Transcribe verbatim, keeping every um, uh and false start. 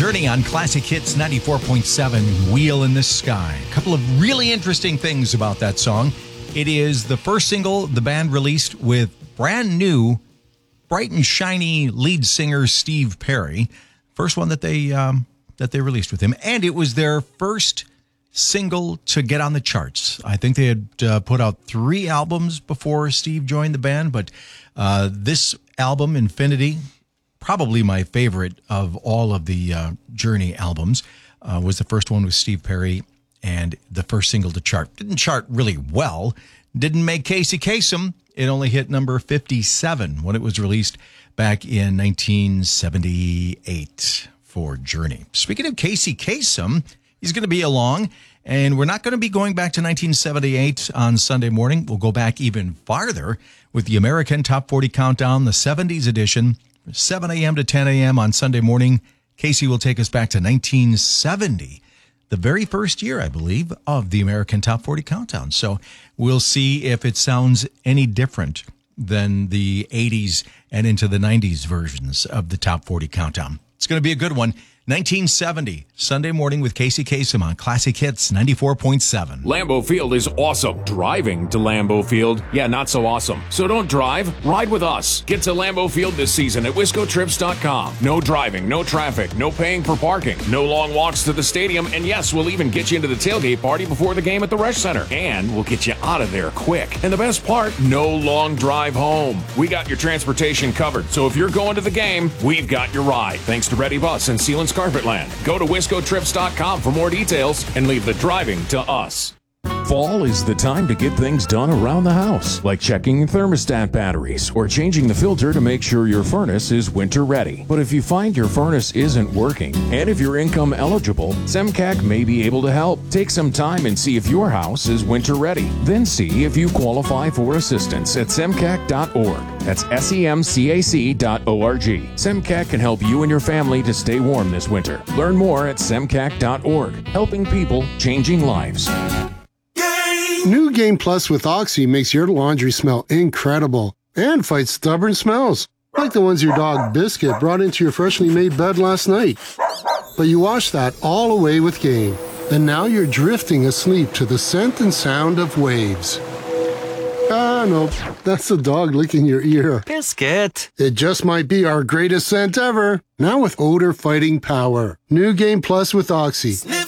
Journey on Classic Hits ninety-four point seven, Wheel in the Sky. A couple of really interesting things about that song. It is the first single the band released with brand new, bright and shiny lead singer Steve Perry. First one that they um, that they released with him. And it was their first single to get on the charts. I think they had uh, put out three albums before Steve joined the band, but uh, this album, Infinity, probably my favorite of all of the uh, Journey albums, uh, was the first one with Steve Perry and the first single to chart. Didn't chart really well. Didn't make Casey Kasem. It only hit number fifty-seven when it was released back in nineteen seventy-eight for Journey. Speaking of Casey Kasem, he's going to be along, and we're not going to be going back to nineteen seventy-eight on Sunday morning. We'll go back even farther with the American Top forty Countdown, the seventies edition, seven a.m. to ten a.m. on Sunday morning. Casey will take us back to nineteen seventy, the very first year, I believe, of the American Top forty Countdown. So we'll see if it sounds any different than the eighties and into the nineties versions of the Top forty Countdown. It's going to be a good one. nineteen seventy, Sunday morning with Casey Kasem on Classic Hits ninety-four point seven. Lambeau Field is awesome. Driving to Lambeau Field, yeah, not so awesome. So don't drive, ride with us. Get to Lambeau Field this season at wisco trips dot com. No driving, no traffic, no paying for parking, no long walks to the stadium, and yes, we'll even get you into the tailgate party before the game at the Resch Center. And we'll get you out of there quick. And the best part, no long drive home. We got your transportation covered, so if you're going to the game, we've got your ride. Thanks to Ready Bus and Sealands Carpetland. Go to wisco trips dot com for more details and leave the driving to us. Fall is the time to get things done around the house, like checking thermostat batteries or changing the filter to make sure your furnace is winter ready. But if you find your furnace isn't working, and if you're income eligible, SEMCAC may be able to help. Take some time and see if your house is winter ready. Then see if you qualify for assistance at semcac dot org. That's S E M C A C dot O R G. SEMCAC can help you and your family to stay warm this winter. Learn more at semcac dot org. Helping people, changing lives. New Game Plus with Oxy makes your laundry smell incredible and fights stubborn smells, like the ones your dog Biscuit brought into your freshly made bed last night. But you wash that all away with Game, and now you're drifting asleep to the scent and sound of waves. Ah, no, that's the dog licking your ear. Biscuit! It just might be our greatest scent ever, now with odor-fighting power. New Game Plus with Oxy.